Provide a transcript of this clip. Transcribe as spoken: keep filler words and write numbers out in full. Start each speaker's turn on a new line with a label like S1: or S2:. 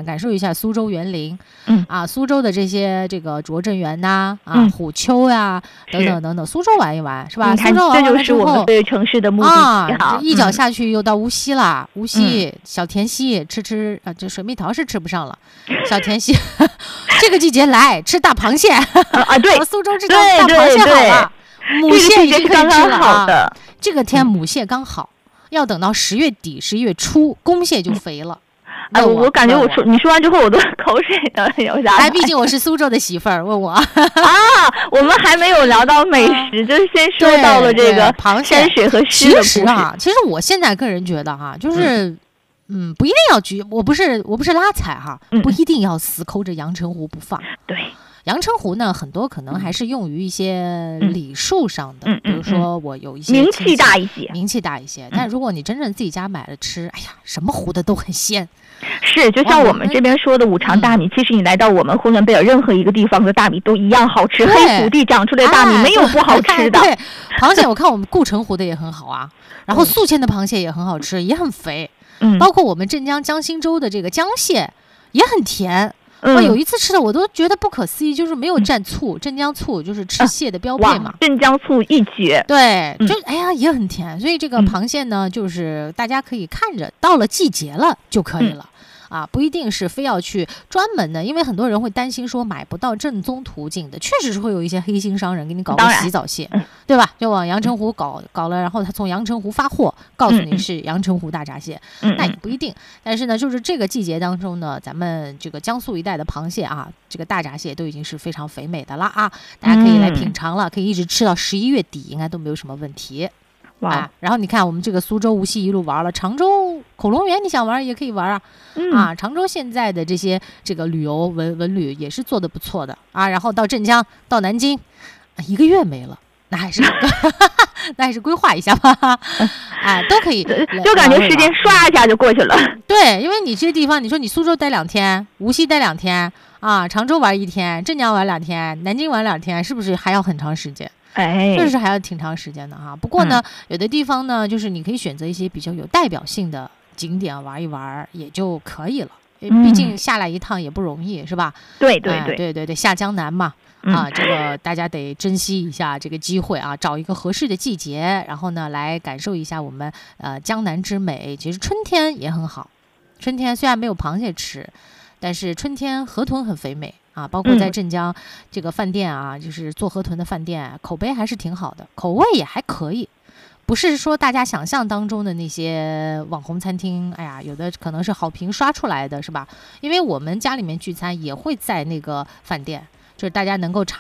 S1: 感受一下苏州园林，
S2: 嗯
S1: 啊，苏州的这些这个拙政园呐、啊，
S2: 嗯
S1: 虎丘呀、等等等等，苏州玩一玩是吧？
S2: 你看，
S1: 苏州玩
S2: 这就是我
S1: 完了之后
S2: 们对城市的目的
S1: 啊，
S2: 地哈。
S1: 这一脚
S2: 嗯
S1: 下去又到无锡啦，无锡小甜溪吃吃啊，这水蜜桃是吃不上了，小甜溪这个季节来吃大螃蟹
S2: 啊，对，
S1: 到苏州吃大
S2: 对
S1: 大螃蟹
S2: 对
S1: 好了，母蟹已经可以吃
S2: 刚刚
S1: 了啊。
S2: 好的。
S1: 这个天母蟹刚好，要等到十月底、十一月初，公蟹就肥了。
S2: 哎，
S1: 问我
S2: 我感觉
S1: 问
S2: 我说你说完之后，我都口水都流下来。
S1: 哎，毕竟我是苏州的媳妇儿，问我
S2: 啊，我们还没有聊到美食，就是先说到了这个
S1: 螃蟹、
S2: 山水和诗
S1: 其
S2: 的故事。
S1: 实啊，其实我现在个人觉得哈，就是。嗯，不一定要拘，我不是我不是拉踩哈，
S2: 嗯
S1: 不一定要死抠着阳澄湖不放。
S2: 对，
S1: 阳澄湖呢，很多可能还是用于一些礼数上的，
S2: 嗯嗯
S1: 比如说我有一些
S2: 名气
S1: 亲戚
S2: 大一些，
S1: 名气大一些。但如果你真正自己家买了吃，哎呀，什么湖的都很鲜。
S2: 是，就像我们这边说的五常大米，其实你来到我们呼伦贝尔任何一个地方的大米都一样好吃，黑土地长出来的大米没有不好吃的。
S1: 对，螃蟹我看我们顾城湖的也很好啊，然后宿迁的螃蟹也很好吃，也很肥。
S2: 嗯，
S1: 包括我们镇江江心洲的这个江蟹也很甜。
S2: 嗯、
S1: 我有一次吃的我都觉得不可思议，就是没有蘸醋，镇江醋就是吃蟹的标配嘛。
S2: 镇江醋一绝。
S1: 对，
S2: 嗯、
S1: 就哎呀也很甜，所以这个螃蟹呢，就是大家可以看着，到了季节了就可以了。嗯啊，不一定是非要去专门的，因为很多人会担心说买不到正宗途径的，确实是会有一些黑心商人给你搞个洗澡蟹，对吧？就往阳澄湖搞搞了，然后他从阳澄湖发货，告诉你是阳澄湖大闸蟹，
S2: 嗯、
S1: 那也不一定。但是呢，就是这个季节当中呢，咱们这个江苏一带的螃蟹啊，这个大闸蟹都已经是非常肥美的了啊，大家可以来品尝了，可以一直吃到十一月底，应该都没有什么问题。
S2: 哇、
S1: 啊，然后你看我们这个苏州、无锡一路玩了，常州恐龙园你想玩也可以玩啊，
S2: 嗯、
S1: 啊，常州现在的这些这个旅游文文旅也是做的不错的啊，然后到镇江、到南京，一个月没了，那还是那还是规划一下吧，哎，都可以，
S2: 就感觉时间刷一下就过去了。
S1: 对，因为你这些地方，你说你苏州待两天，无锡待两天啊，常州玩一天，镇江玩两天，南京玩两天，是不是还要很长时间？
S2: 哎，
S1: 确实还要挺长时间的哈。不过呢、嗯，有的地方呢，就是你可以选择一些比较有代表性的景点玩一玩也就可以了。
S2: 嗯、
S1: 毕竟下来一趟也不容易，是吧？
S2: 对对对、
S1: 哎、对对对，下江南嘛，
S2: 嗯、
S1: 啊，这个大家得珍惜一下这个机会啊，找一个合适的季节，然后呢来感受一下我们呃江南之美。其实春天也很好，春天虽然没有螃蟹吃，但是春天河豚很肥美。啊，包括在镇江这个饭店啊，嗯、就是做河豚的饭店，口碑还是挺好的，口味也还可以，不是说大家想象当中的那些网红餐厅，哎呀，有的可能是好评刷出来的，是吧？因为我们家里面聚餐也会在那个饭店，就是大家能够尝。